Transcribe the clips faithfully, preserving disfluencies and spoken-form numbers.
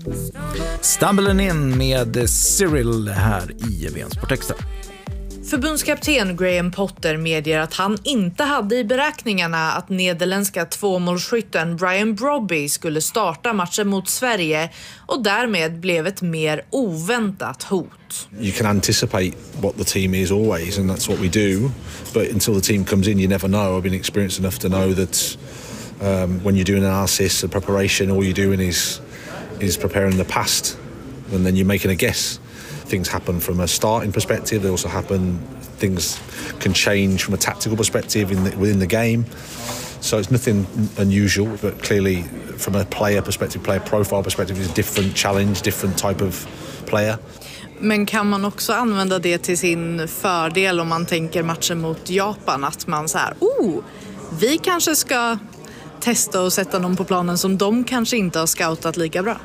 Stumbling in med Cyril här i V M Sportextra. Förbundskapten Graham Potter medger att han inte hade i beräkningarna att nederländska tvåmålsskytten Brian Brobby skulle starta matchen mot Sverige och därmed blev ett mer oväntat hot. You can anticipate what the team is always, and that's what we do, but until the team comes in you never know. I've been experienced enough to know that um, when you're doing analysis and preparation, all you're doing is is preparing the past, and then you're making a guess. Things happen from a starting perspective. They also happen, things can change from a tactical perspective in the, within the game. So it's nothing unusual, but clearly from a player perspective, player profile perspective, it's a different challenge, different type of player. Men kan man också använda det till sin fördel om man tänker matchen mot Japan? Att man så här, oh, vi kanske ska testa och sätta någon på planen som de kanske inte har scoutat lika bra.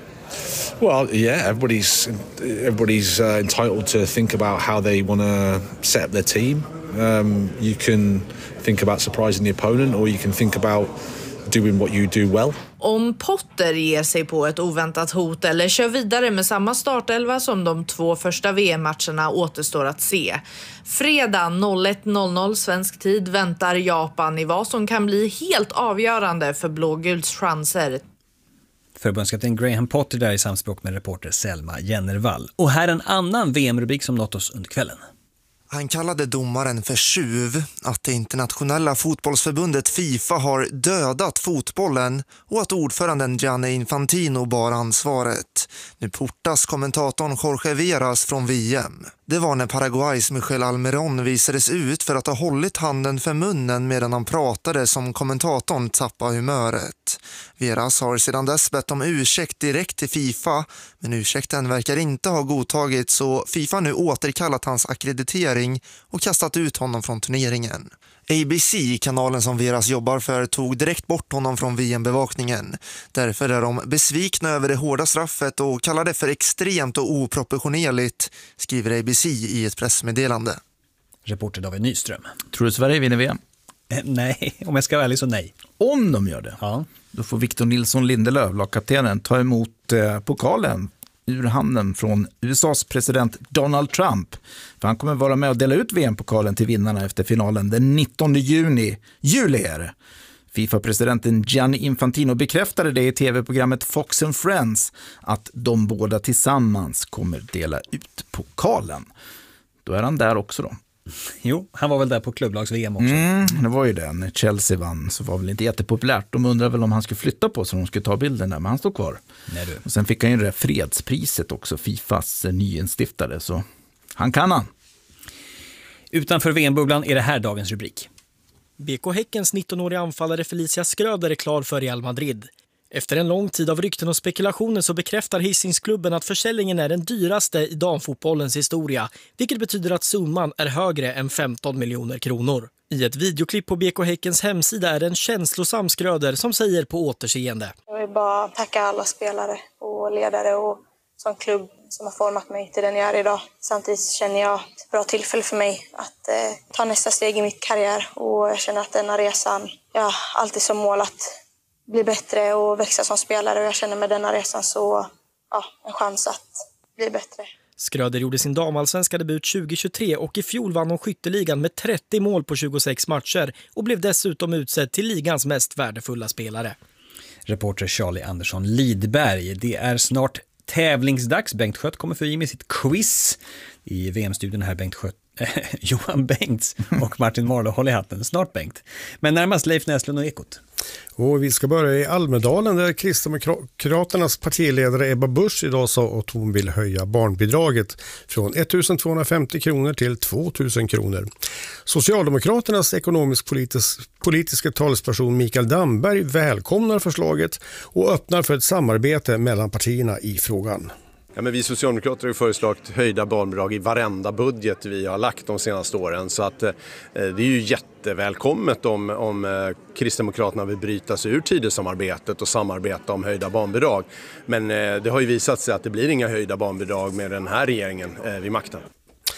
Well, yeah, everybody's everybody's uh, entitled to think about how they want to set up their team. Um, you can think about surprising the opponent, or you can think about doing what you do well. Om Potter ger sig på ett oväntat hot eller kör vidare med samma startelva som de två första V M-matcherna återstår att se. Fredag ett noll noll svensk tid väntar Japan i vad som kan bli helt avgörande för blåguls chanser. Förbundskapten Graham Potter där i samspråk med reporter Selma Jennervall. Och här en annan V M-rubrik som nått oss under kvällen. Han kallade domaren för tjuv, att det internationella fotbollsförbundet FIFA har dödat fotbollen och att ordföranden Gianni Infantino bar ansvaret. Nu portas kommentatorn Jorge Veras från V M. Det var när Paraguays Michel Almiron visades ut för att ha hållit handen för munnen medan han pratade som kommentatorn tappade humöret. Veras har sedan dess bett om ursäkt direkt till FIFA, men ursäkten verkar inte ha godtagits, så FIFA nu återkallat hans akkreditering och kastat ut honom från turneringen. A B C, kanalen som Veras jobbar för, tog direkt bort honom från V M-bevakningen. Därför är de besvikna över det hårda straffet och kallar det för extremt och oproportionerligt, skriver A B C i ett pressmeddelande. Reporter David Nyström. Tror du Sverige vinner V M? Eh, nej, om jag ska vara ärlig så nej. Om de gör det, ja. Då får Victor Nilsson Lindelöf, lagkaptenen, ta emot eh, pokalen ur handen från U S A:s president Donald Trump. För han kommer vara med och dela ut V M-pokalen till vinnarna efter finalen den nittonde juni. Juli är det. FIFA-presidenten Gianni Infantino bekräftade det i tv-programmet Fox and Friends att de båda tillsammans kommer dela ut pokalen. Då är han där också då. Jo, han var väl där på klubblags-V M också. Mm, det var ju det. När Chelsea vann så var väl inte jättepopulärt. De undrar väl om han skulle flytta på så de skulle ta bilden där, men han står kvar. Nej, du. Och sen fick han ju det där fredspriset också, FIFAs nyinstiftade, så han kan han. Utanför V M-bubblan är det här dagens rubrik. B K Häckens nittonåriga anfallare Felicia Schröder är klar för Real Madrid. Efter en lång tid av rykten och spekulationer så bekräftar Hisingsklubben att försäljningen är den dyraste i damfotbollens historia, vilket betyder att summan är högre än femton miljoner kronor. I ett videoklipp på B K Häckens hemsida är det en känslosam Schröder som säger på återseende. Jag vill bara tacka alla spelare och ledare och som klubb som har format mig till den jag är idag. Samtidigt känner jag ett bra tillfälle för mig att eh, ta nästa steg i mitt karriär, och jag känner att denna resan, jag har alltid som mål att bli bättre och växa som spelare, och jag känner med denna resan så ja, en chans att bli bättre. Schröder gjorde sin damallsvenska debut tjugohundratjugotre och i fjol vann hon skytteligan med trettio mål på tjugosex matcher och blev dessutom utsedd till ligans mest värdefulla spelare. Reporter Charlie Andersson Lidberg. Det är snart tävlingsdags. Bengt Skött kommer för med sitt quiz i V M-studion här. Bengt Skött, äh, Johan Bengts och Martin Marlow håller i hatten. Snart Bengt. Men närmast Leif Näslund och Ekot. Och vi ska börja i Almedalen där Kristdemokraternas partiledare Ebba Busch idag sa att hon vill höja barnbidraget från ettusentvåhundrafemtio kronor till tvåtusen kronor. Socialdemokraternas ekonomisk-politiska talesperson Mikael Damberg välkomnar förslaget och öppnar för ett samarbete mellan partierna i frågan. Ja, men vi socialdemokrater har föreslagit höjda barnbidrag i varenda budget vi har lagt de senaste åren. Så att, eh, det är ju jättevälkommet om, om eh, Kristdemokraterna vill bryta sig ur Tidösamarbetet och samarbeta om höjda barnbidrag. Men eh, det har ju visat sig att det blir inga höjda barnbidrag med den här regeringen eh, vid makten.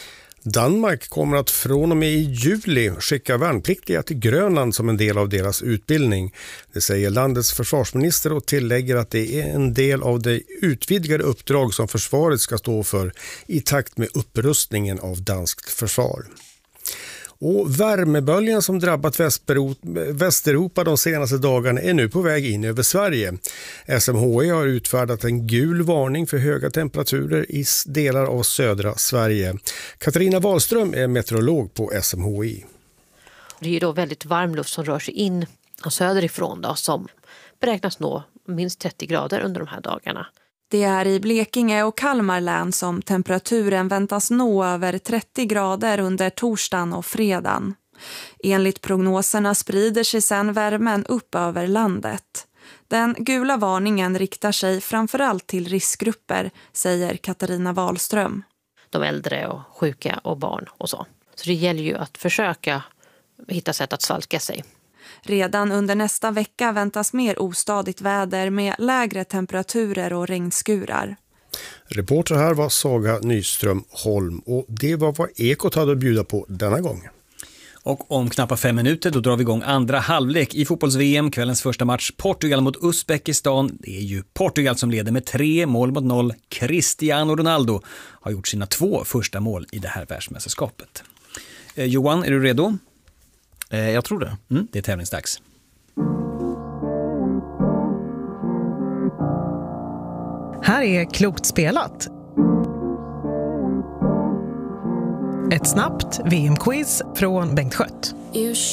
Danmark kommer att från och med i juli skicka värnpliktiga till Grönland som en del av deras utbildning. Det säger landets försvarsminister och tillägger att det är en del av det utvidgade uppdrag som försvaret ska stå för i takt med upprustningen av danskt försvar. Och värmeböljan som drabbat Västeuropa de senaste dagarna är nu på väg in över Sverige. S M H I har utfärdat en gul varning för höga temperaturer i delar av södra Sverige. Katarina Wahlström är meteorolog på S M H I. Det är ju då väldigt varm luft som rör sig in söderifrån då, som beräknas nå minst trettio grader under de här dagarna. Det är i Blekinge och Kalmar län som temperaturen väntas nå över trettio grader under torsdagen och fredagen. Enligt prognoserna sprider sig sedan värmen upp över landet. Den gula varningen riktar sig framförallt till riskgrupper, säger Katarina Wahlström. De äldre och sjuka och barn och så. Så det gäller ju att försöka hitta sätt att svalka sig. Redan under nästa vecka väntas mer ostadigt väder med lägre temperaturer och regnskurar. Reporter här var Saga Nyström Holm och det var vad Ekot hade att bjuda på denna gång. Och om knappt fem minuter då drar vi igång andra halvlek i fotbolls-V M. Kvällens första match Portugal mot Uzbekistan. Det är ju Portugal som leder med tre mål mot noll. Cristiano Ronaldo har gjort sina två första mål i det här världsmästerskapet. Eh, Johan, är du redo? Eh, jag tror det. Mm, det är tävlingsdags. Här är Klokt spelat. Ett snabbt V M-quiz från Bengt Skött.